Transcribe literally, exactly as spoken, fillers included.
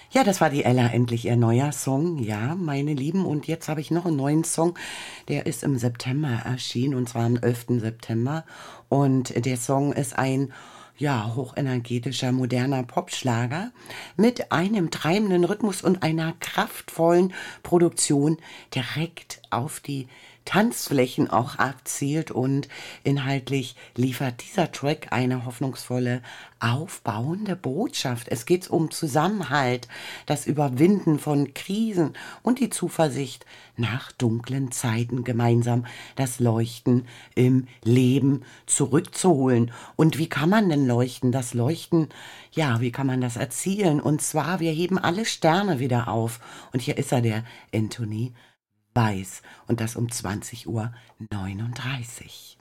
Ja, das war die Ella, endlich ihr neuer Song. Ja, meine Lieben. Und jetzt habe ich noch einen neuen Song. Der ist im September erschienen, und zwar am elften September. Und der Song ist ein, ja, hochenergetischer, moderner Popschlager mit einem treibenden Rhythmus und einer kraftvollen Produktion direkt auf die Tanzflächen auch abzielt, und inhaltlich liefert dieser Track eine hoffnungsvolle, aufbauende Botschaft. Es geht um Zusammenhalt, das Überwinden von Krisen und die Zuversicht, nach dunklen Zeiten gemeinsam das Leuchten im Leben zurückzuholen. Und wie kann man denn leuchten? Das Leuchten, ja, wie kann man das erzielen? Und zwar, wir heben alle Sterne wieder auf. Und hier ist er, der Anthony Weiß, und das um zwanzig Uhr neununddreißig.